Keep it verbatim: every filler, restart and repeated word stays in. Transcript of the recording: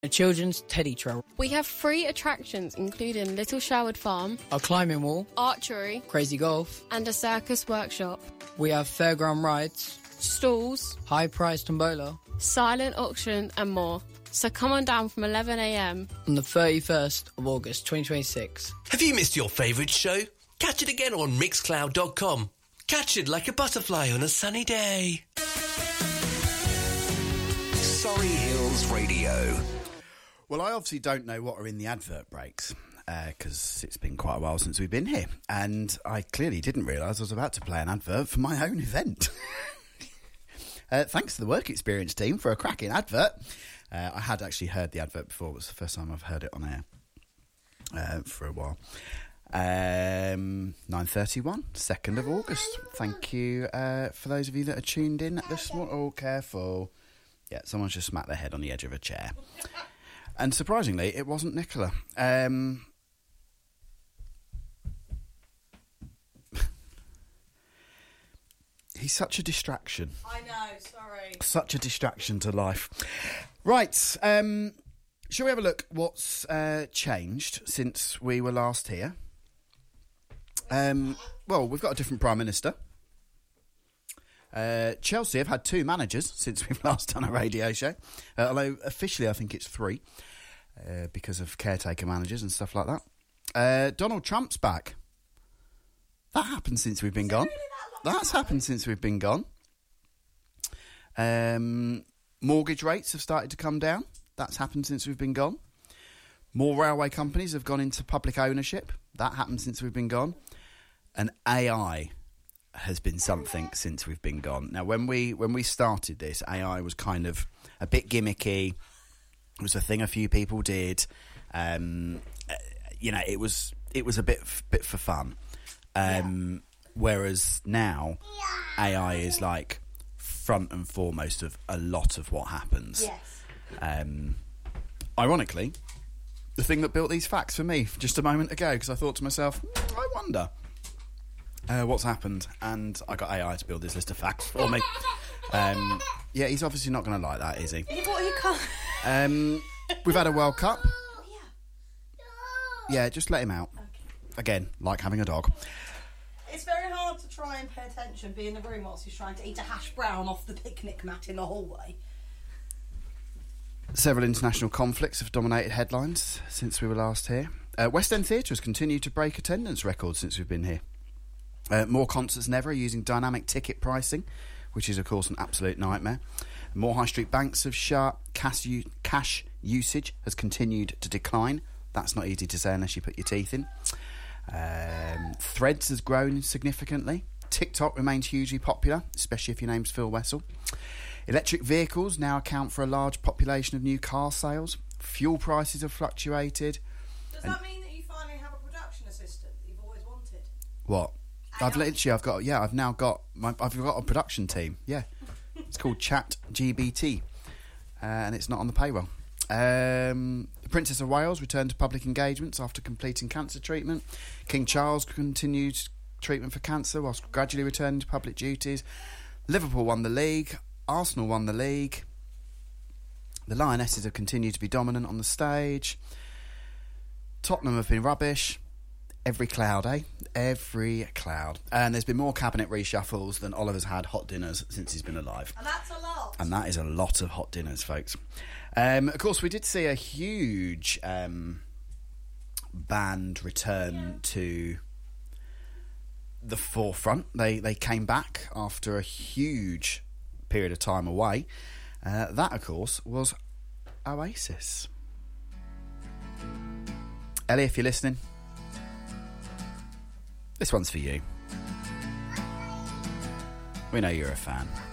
A children's teddy trail. We have free attractions including Little Sherwood Farm, A climbing wall. archery, Crazy golf. and a circus workshop. We have fairground rides. Stalls, High price tombola. silent auction and more. So come on down from eleven a m. On the thirty-first of August twenty twenty-six. Have you missed your favourite show? Catch it again on mixcloud dot com. Catch it like a butterfly on a sunny day. Surrey Hills Radio. Well, I obviously don't know what are in the advert breaks because uh, it's been quite a while since we've been here. And I clearly didn't realise I was about to play an advert for my own event. uh, thanks to the work experience team for a cracking advert. Uh, I had actually heard the advert before. It was the first time I've heard it on air uh, for a while. Um, nine thirty-one, second of August. Thank you uh, for those of you that are tuned in this morning. Oh, careful. Yeah, someone's just smacked their head on the edge of a chair. And surprisingly, it wasn't Nicola. Um, he's such a distraction. I know, sorry. Such a distraction to life. Right, um, shall we have a look what's uh, changed since we were last here? Um, well, we've got a different Prime Minister. Uh, Chelsea have had two managers since we've last done a radio show, uh, although officially I think it's three uh, because of caretaker managers and stuff like that. Uh, Donald Trump's back. That happened since we've been gone. Really that That's happened since we've been gone. Um, mortgage rates have started to come down. That's happened since we've been gone. More railway companies have gone into public ownership. That happened since we've been gone. And A I has been something since we've been gone. Now, when we when we started this, A I was kind of a bit gimmicky. It was a thing a few people did. Um, uh, you know, it was it was a bit bit for fun. Um, yeah. Whereas now, A I is like front and foremost of a lot of what happens. Yes. Um, ironically, the thing that built these facts for me just a moment ago, because I thought to myself, hmm, I wonder. Uh, what's happened, and I got A I to build this list of facts for me. Um, yeah, he's obviously not going to like that, is he? What you can't... Um, we've had a World Cup. Oh, yeah. Yeah, just let him out. Okay. Again, like having a dog. It's very hard to try and pay attention, be in the room whilst he's trying to eat a hash brown off the picnic mat in the hallway. Several international conflicts have dominated headlines since we were last here. Uh, West End Theatre has continued to break attendance records since we've been here. Uh, more concerts than ever are using dynamic ticket pricing, which is, of course, an absolute nightmare. More high street banks have shut. Cash, u- cash usage has continued to decline. That's not easy to say unless you put your teeth in. Um, Threads has grown significantly. TikTok remains hugely popular, especially if your name's Phil Wessel. Electric vehicles now account for a large population of new car sales. Fuel prices have fluctuated. Does that mean that you finally have a production assistant that you've always wanted? What? A I. I've literally, I've got, yeah, I've now got, my, I've got a production team, yeah. It's called Chat G B T, uh, and it's not on the payroll. Um, the Princess of Wales returned to public engagements after completing cancer treatment. King Charles continued treatment for cancer whilst gradually returning to public duties. Liverpool won the league. Arsenal won the league. The Lionesses have continued to be dominant on the stage. Tottenham have been rubbish. Every cloud, eh? Every cloud. And there's been more cabinet reshuffles than Oliver's had hot dinners since he's been alive. And that's a lot. And that is a lot of hot dinners, folks. Um, of course, we did see a huge um, band return yeah. to the forefront. They they came back after a huge period of time away. Uh, that, of course, was Oasis. Ellie, if you're listening, this one's for you. We know you're a fan.